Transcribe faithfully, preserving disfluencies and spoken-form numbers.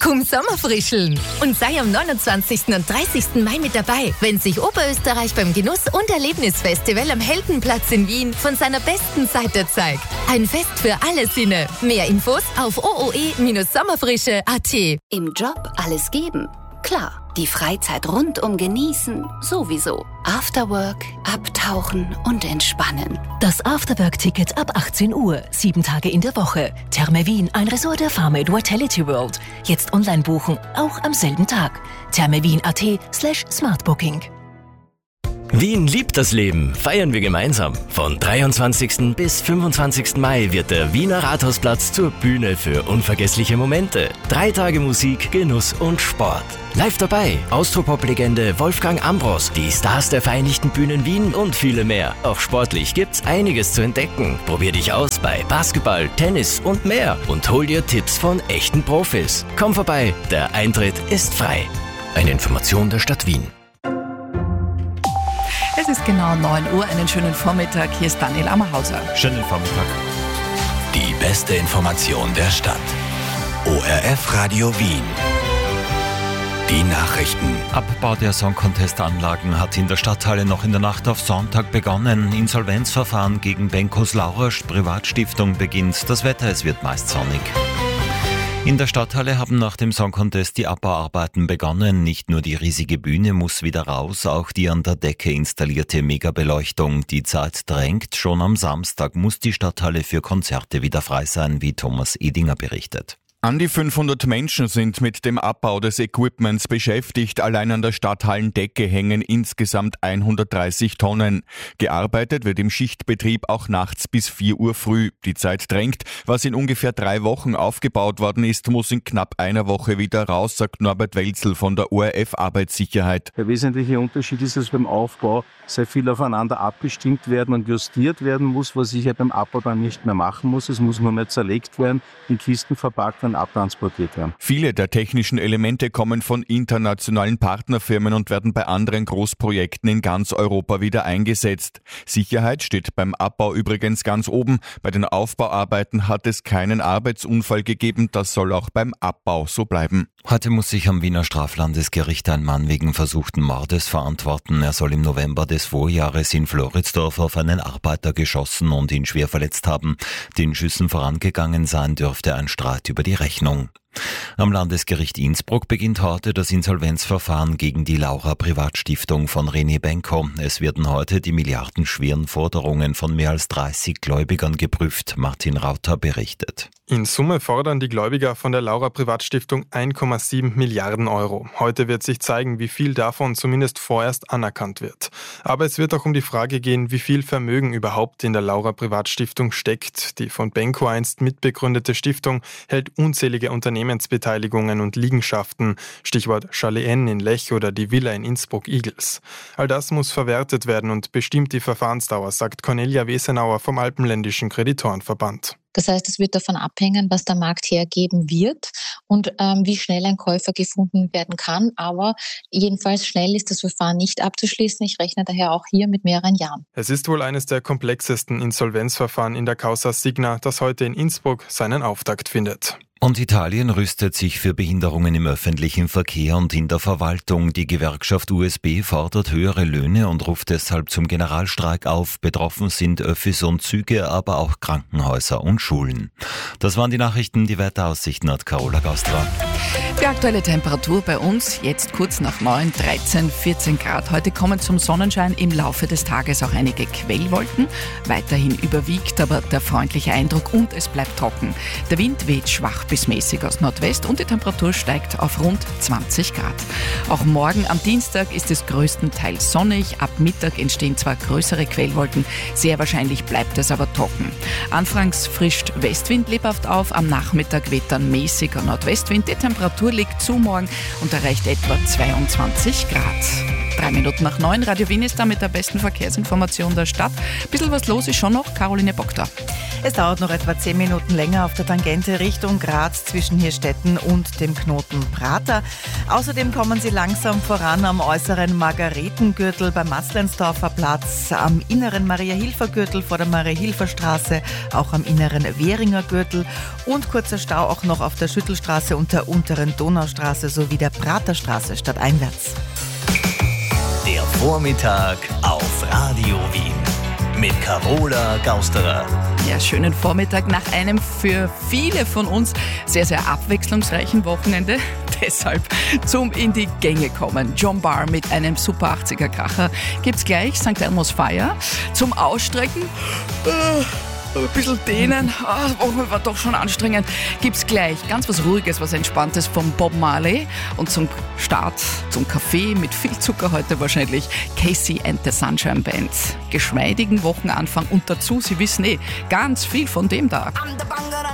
Komm Sommerfrischeln und sei am neunundzwanzigsten und dreißigsten Mai mit dabei, wenn sich Oberösterreich beim Genuss- und Erlebnisfestival am Heldenplatz in Wien von seiner besten Seite zeigt. Ein Fest für alle Sinne. Mehr Infos auf o o e Bindestrich sommerfrische punkt a t. Im Job alles geben? Klar. Die Freizeit rundum genießen? Sowieso. Afterwork, abtauchen und entspannen. Das Afterwork-Ticket ab achtzehn Uhr. Sieben Tage in der Woche. Therme Wien, ein Resort der Pharma Vitality World. Jetzt online buchen, auch am selben Tag. thermewien punkt a t slash smartbooking. Wien liebt das Leben, feiern wir gemeinsam. Von dreiundzwanzigsten bis fünfundzwanzigsten Mai wird der Wiener Rathausplatz zur Bühne für unvergessliche Momente. Drei Tage Musik, Genuss und Sport. Live dabei Austropop-Legende Wolfgang Ambros, die Stars der Vereinigten Bühnen Wien und viele mehr. Auch sportlich gibt's einiges zu entdecken. Probier dich aus bei Basketball, Tennis und mehr und hol dir Tipps von echten Profis. Komm vorbei, der Eintritt ist frei. Eine Information der Stadt Wien. Es ist genau neun Uhr, einen schönen Vormittag. Hier ist Daniel Ammerhauser. Schönen Vormittag. Die beste Information der Stadt. O R F Radio Wien. Die Nachrichten. Abbau der Song Contest Anlagen hat in der Stadthalle noch in der Nacht auf Sonntag begonnen. Insolvenzverfahren gegen Benkos Laurasch Privatstiftung beginnt. Das Wetter, es wird meist sonnig. In der Stadthalle haben nach dem Song Contest die Abbauarbeiten begonnen. Nicht nur die riesige Bühne muss wieder raus, auch die an der Decke installierte Megabeleuchtung. Die Zeit drängt. Schon am Samstag muss die Stadthalle für Konzerte wieder frei sein, wie Thomas Edinger berichtet. An die fünfhundert Menschen sind mit dem Abbau des Equipments beschäftigt. Allein an der Stadthallendecke hängen insgesamt hundertdreißig Tonnen. Gearbeitet wird im Schichtbetrieb auch nachts bis vier Uhr früh. Die Zeit drängt. Was in ungefähr drei Wochen aufgebaut worden ist, muss in knapp einer Woche wieder raus, sagt Norbert Welzel von der O R F Arbeitssicherheit. Der wesentliche Unterschied ist, dass beim Aufbau sehr viel aufeinander abgestimmt werden und justiert werden muss, was ich ja beim Abbau dann nicht mehr machen muss. Es muss nur mehr zerlegt werden, in Kisten verpackt werden, abtransportiert werden. Viele der technischen Elemente kommen von internationalen Partnerfirmen und werden bei anderen Großprojekten in ganz Europa wieder eingesetzt. Sicherheit steht beim Abbau übrigens ganz oben. Bei den Aufbauarbeiten hat es keinen Arbeitsunfall gegeben. Das soll auch beim Abbau so bleiben. Heute muss sich am Wiener Straflandesgericht ein Mann wegen versuchten Mordes verantworten. Er soll im November des Vorjahres in Floridsdorf auf einen Arbeiter geschossen und ihn schwer verletzt haben. Den Schüssen vorangegangen sein dürfte ein Streit über die Rechnung. Am Landesgericht Innsbruck beginnt heute das Insolvenzverfahren gegen die Laura Privatstiftung von René Benko. Es werden heute die milliardenschweren Forderungen von mehr als dreißig Gläubigern geprüft, Martin Rauter berichtet. In Summe fordern die Gläubiger von der Laura Privatstiftung eins Komma sieben Milliarden Euro. Heute wird sich zeigen, wie viel davon zumindest vorerst anerkannt wird. Aber es wird auch um die Frage gehen, wie viel Vermögen überhaupt in der Laura Privatstiftung steckt. Die von Benko einst mitbegründete Stiftung hält unzählige Unternehmensbeteiligungen und Liegenschaften, Stichwort Chalet N in Lech oder die Villa in Innsbruck-Igels. All das muss verwertet werden und bestimmt die Verfahrensdauer, sagt Cornelia Wesenauer vom Alpenländischen Kreditorenverband. Das heißt, es wird davon abhängen, was der Markt hergeben wird und ähm, wie schnell ein Käufer gefunden werden kann. Aber jedenfalls schnell ist das Verfahren nicht abzuschließen. Ich rechne daher auch hier mit mehreren Jahren. Es ist wohl eines der komplexesten Insolvenzverfahren in der Causa Signa, das heute in Innsbruck seinen Auftakt findet. Und Italien rüstet sich für Behinderungen im öffentlichen Verkehr und in der Verwaltung. Die Gewerkschaft U S B fordert höhere Löhne und ruft deshalb zum Generalstreik auf. Betroffen sind Öffis und Züge, aber auch Krankenhäuser und Schulen. Das waren die Nachrichten. Die Wetteraussichten hat Carola Gastra. Die aktuelle Temperatur bei uns jetzt kurz nach neun, dreizehn, vierzehn Grad. Heute kommen zum Sonnenschein im Laufe des Tages auch einige Quellwolken. Weiterhin überwiegt aber der freundliche Eindruck und es bleibt trocken. Der Wind weht schwach bis mäßig aus Nordwest und die Temperatur steigt auf rund zwanzig Grad. Auch morgen am Dienstag ist es größtenteils sonnig. Ab Mittag entstehen zwar größere Quellwolken, sehr wahrscheinlich bleibt es aber trocken. Anfangs frischt Westwind lebhaft auf, am Nachmittag weht dann mäßiger Nordwestwind. Die Temperatur liegt zu morgen und erreicht etwa zweiundzwanzig Grad. Drei Minuten nach neun, Radio Wien ist da mit der besten Verkehrsinformation der Stadt. Ein bisschen was los ist schon noch, Caroline Bockter. Es dauert noch etwa zehn Minuten länger auf der Tangente Richtung Graz zwischen Hirstetten und dem Knoten Prater. Außerdem kommen Sie langsam voran am äußeren Margaretengürtel beim Matzleinsdorfer Platz, am inneren Maria-Hilfer-Gürtel vor der Maria-Hilfer-Straße, auch am inneren Währinger Gürtel und kurzer Stau auch noch auf der Schüttelstraße und der unteren Donaustraße sowie der Praterstraße stadteinwärts. Der Vormittag auf Radio Wien mit Carola Gausterer. Ja, schönen Vormittag nach einem für viele von uns sehr, sehr abwechslungsreichen Wochenende. Deshalb zum in die Gänge kommen. John Barr mit einem Super achtziger Kracher gibt's gleich. Sankt Elmo's Fire zum Ausstrecken. Äh, ein bisschen dehnen. Ah, das Wochenende war doch schon anstrengend. Gibt's gleich ganz was Ruhiges, was Entspanntes von Bob Marley. Und zum Start, zum Kaffee mit viel Zucker heute wahrscheinlich Casey and the Sunshine Band. Geschmeidigen Wochenanfang und dazu, Sie wissen eh, ganz viel von dem da.